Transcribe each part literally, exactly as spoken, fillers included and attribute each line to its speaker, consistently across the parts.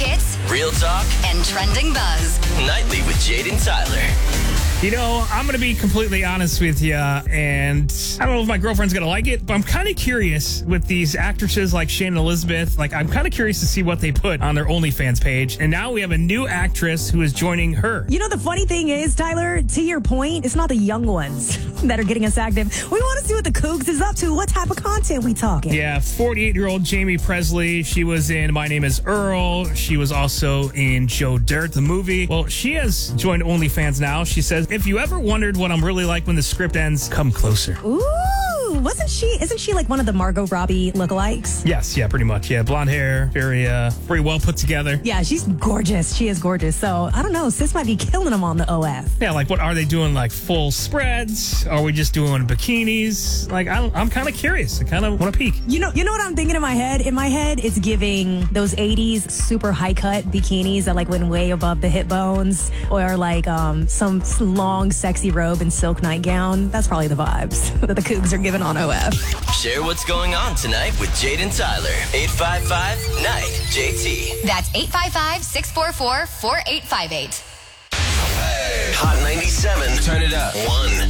Speaker 1: hits,
Speaker 2: real talk,
Speaker 1: and trending buzz.
Speaker 2: Nightly with Jade and Tyler.
Speaker 3: You know, I'm going to be completely honest with you, and I don't know if my girlfriend's going to like it, but I'm kind of curious with these actresses like Shannon Elizabeth. Like, I'm kind of curious to see what they put on their OnlyFans page. And now we have a new actress who is joining her.
Speaker 4: You know, the funny thing is, Tyler, to your point, it's not the young ones that are getting us active. We want to see what the Cougs is up to, what type of content we talking.
Speaker 3: Yeah, forty-eight-year-old Jamie Presley. She was in My Name is Earl. She was also in Joe Dirt, the movie. Well, she has joined OnlyFans now. She says, if you ever wondered what I'm really like when the script ends, come closer.
Speaker 4: Ooh, wasn't she, isn't she like one of the Margot Robbie lookalikes?
Speaker 3: Yes, yeah, pretty much. Yeah, blonde hair, very, uh, very well put together.
Speaker 4: Yeah, she's gorgeous. She is gorgeous. So, I don't know, sis might be killing them on the O F.
Speaker 3: Yeah, like, what are they doing? Like, full spreads? Are we just doing bikinis? Like, I don't, I'm kind of curious. I kind of want to peek.
Speaker 4: You know, you know what I'm thinking in my head? In my head, it's giving those eighties super high-cut bikinis that, like, went way above the hip bones, or, like, um, some long, sexy robe and silk nightgown. That's probably the vibes that the Cougs are giving on O F.
Speaker 2: Share what's going on tonight with Jade and Tyler. eight five five, N I G H, J T.
Speaker 1: That's eight five five, six four four, four eight five eight.
Speaker 2: Hey. Hot ninety-seven. Turn it up. One.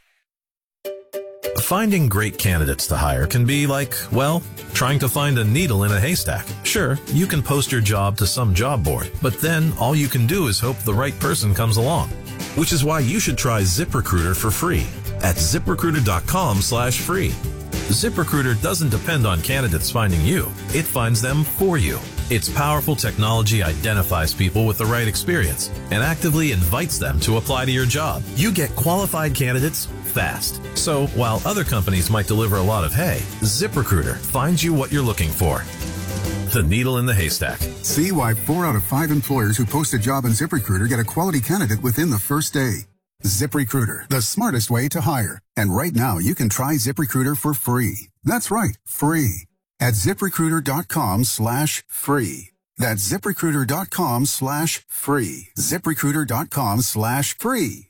Speaker 5: Finding great candidates to hire can be like, well, trying to find a needle in a haystack. Sure, you can post your job to some job board, but then all you can do is hope the right person comes along. Which is why you should try ZipRecruiter for free at ZipRecruiter.com slash free. ZipRecruiter doesn't depend on candidates finding you. It finds them for you. Its powerful technology identifies people with the right experience and actively invites them to apply to your job. You get qualified candidates fast. So while other companies might deliver a lot of hay, ZipRecruiter finds you what you're looking for. The needle in the haystack.
Speaker 6: See why four out of five employers who post a job on ZipRecruiter get a quality candidate within the first day. ZipRecruiter, the smartest way to hire. And right now, you can try ZipRecruiter for free. That's right, free. At ZipRecruiter.com slash free. That's ZipRecruiter.com slash free. ZipRecruiter.com slash free.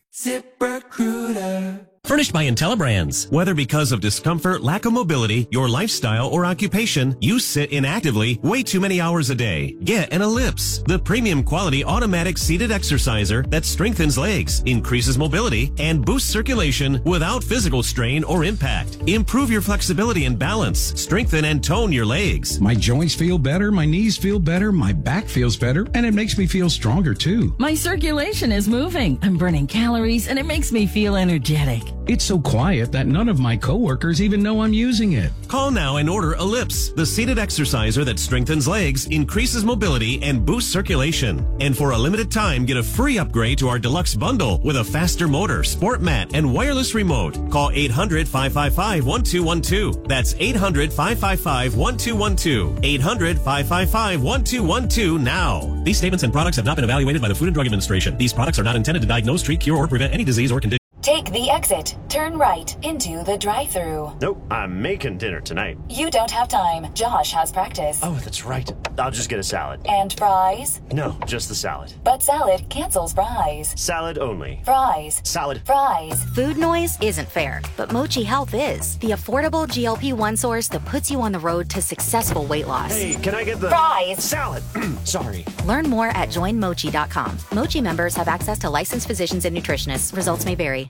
Speaker 7: ZipRecruiter. Furnished by IntelliBrands. Whether because of discomfort, lack of mobility, your lifestyle, or occupation, you sit inactively way too many hours a day. Get an Ellipse, the premium quality automatic seated exerciser that strengthens legs, increases mobility, and boosts circulation without physical strain or impact. Improve your flexibility and balance. Strengthen and tone your legs.
Speaker 8: My joints feel better, my knees feel better, my back feels better, and it makes me feel stronger too.
Speaker 9: My circulation is moving. I'm burning calories, and it makes me feel energetic.
Speaker 8: It's so quiet that none of my coworkers even know I'm using it.
Speaker 7: Call now and order Ellipse, the seated exerciser that strengthens legs, increases mobility, and boosts circulation. And for a limited time, get a free upgrade to our deluxe bundle with a faster motor, sport mat, and wireless remote. Call eight hundred, five five five, one two one two. That's eight hundred, five five five, one two one two. eight hundred, five five five, one two one two now. These statements and products have not been evaluated by the Food and Drug Administration. These products are not intended to diagnose, treat, cure, or prevent any disease or condition.
Speaker 10: Take the exit. Turn right into the drive-thru.
Speaker 11: Nope, I'm making dinner tonight.
Speaker 10: You don't have time. Josh has practice.
Speaker 11: Oh, that's right. I'll just get a salad.
Speaker 10: And fries?
Speaker 11: No, just the salad.
Speaker 10: But salad cancels fries.
Speaker 11: Salad only.
Speaker 10: Fries.
Speaker 11: Salad.
Speaker 10: Fries.
Speaker 12: Food noise isn't fair, but Mochi Health is. The affordable G L P one source that puts you on the road to successful weight loss.
Speaker 11: Hey, can I get the...
Speaker 10: Fries.
Speaker 11: Salad. Sorry.
Speaker 12: Learn more at join mochi dot com. Mochi members have access to licensed physicians and nutritionists. Results may vary.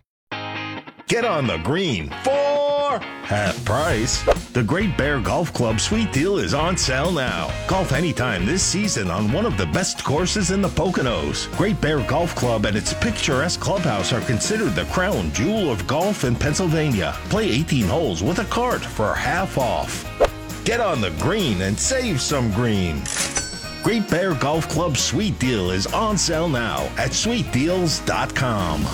Speaker 13: Get on the green for half price. The Great Bear Golf Club Sweet Deal is on sale now. Golf anytime this season on one of the best courses in the Poconos. Great Bear Golf Club and its picturesque clubhouse are considered the crown jewel of golf in Pennsylvania. Play eighteen holes with a cart for half off. Get on the green and save some green. Great Bear Golf Club Sweet Deal is on sale now at sweet deals dot com.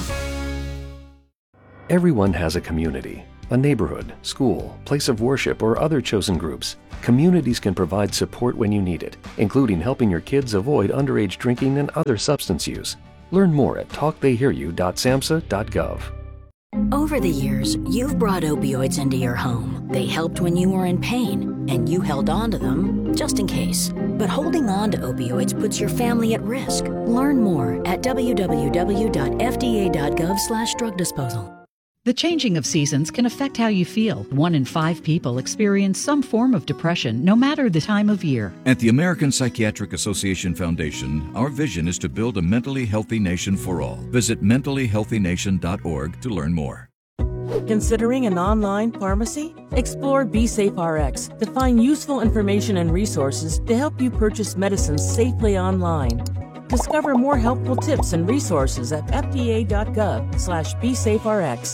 Speaker 14: Everyone has a community, a neighborhood, school, place of worship, or other chosen groups. Communities can provide support when you need it, including helping your kids avoid underage drinking and other substance use. Learn more at talk they hear you dot samhsa dot gov.
Speaker 15: Over the years, you've brought opioids into your home. They helped when you were in pain, and you held on to them just in case. But holding on to opioids puts your family at risk. Learn more at w w w dot f d a dot gov slash drug disposal.
Speaker 16: The changing of seasons can affect how you feel. One in five people experience some form of depression, no matter the time of year.
Speaker 17: At the American Psychiatric Association Foundation, our vision is to build a mentally healthy nation for all. Visit mentally healthy nation dot org to learn more.
Speaker 18: Considering an online pharmacy? Explore BeSafeRx to find useful information and resources to help you purchase medicines safely online. Discover more helpful tips and resources at F D A dot gov slash BeSafeRx.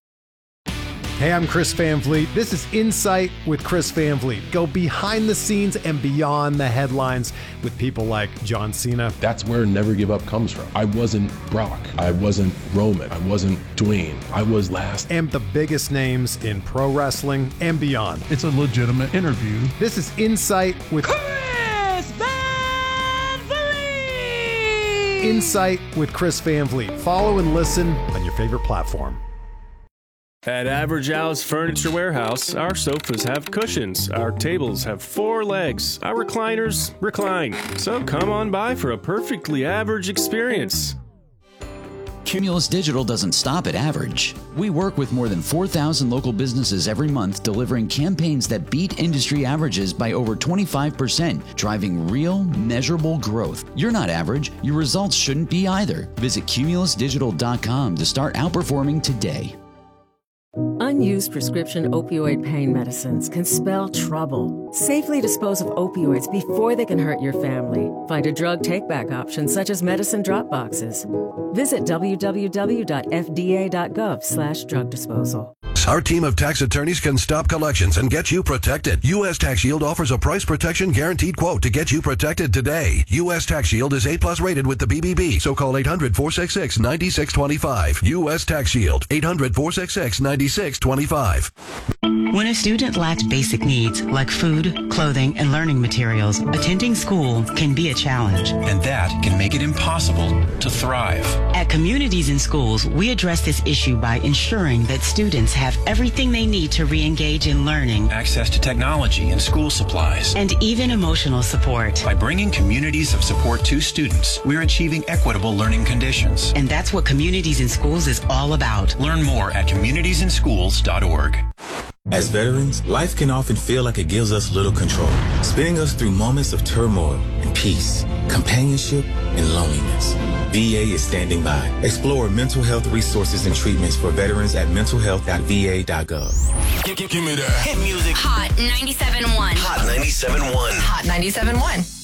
Speaker 19: Hey, I'm Chris Van Vliet. This is Insight with Chris Van Vliet. Go behind the scenes and beyond the headlines with people like John Cena.
Speaker 20: That's where Never Give Up comes from. I wasn't Brock. I wasn't Roman. I wasn't Dwayne. I was last.
Speaker 19: And the biggest names in pro wrestling and beyond.
Speaker 21: It's a legitimate interview.
Speaker 19: This is Insight with
Speaker 21: Chris Van Vliet.
Speaker 19: Insight with Chris Van Vliet. Follow and listen on your favorite platform.
Speaker 22: At Average Al's Furniture Warehouse, our sofas have cushions, our tables have four legs, our recliners recline. So come on by for a perfectly average experience.
Speaker 23: Cumulus Digital doesn't stop at average. We work with more than four thousand local businesses every month, delivering campaigns that beat industry averages by over twenty-five percent, driving real, measurable growth. You're not average. Your results shouldn't be either. Visit cumulus digital dot com to start outperforming today.
Speaker 24: Unused prescription opioid pain medicines can spell trouble. Safely dispose of opioids before they can hurt your family. Find a drug take-back option such as medicine drop boxes. Visit w w w dot f d a dot gov slash drug disposal.
Speaker 25: Our team of tax attorneys can stop collections and get you protected. U S Tax Shield offers a price protection guaranteed quote to get you protected today. U S Tax Shield is A plus rated with the B B B, so call eight hundred, four six six, nine six two five. U S Tax Shield, eight hundred, four six six, nine six two five.
Speaker 26: When a student lacks basic needs like food, clothing, and learning materials, attending school can be a challenge.
Speaker 27: And that can make it impossible to thrive.
Speaker 26: At Communities in Schools, we address this issue by ensuring that students have everything they need to re-engage in learning,
Speaker 27: access to technology and school supplies,
Speaker 26: and even emotional support.
Speaker 27: By bringing communities of support to students, we're achieving equitable learning conditions.
Speaker 26: And that's what Communities in Schools is all about.
Speaker 27: Learn more at communities in schools dot org.
Speaker 28: As veterans, life can often feel like it gives us little control, spinning us through moments of turmoil and peace, companionship and loneliness. V A is standing by. Explore mental health resources and treatments for veterans at mental health dot v a dot gov.
Speaker 2: Give, give, give me that. Hit music.
Speaker 1: Hot ninety-seven point one.
Speaker 2: Hot ninety-seven point one.
Speaker 1: Hot ninety-seven point one.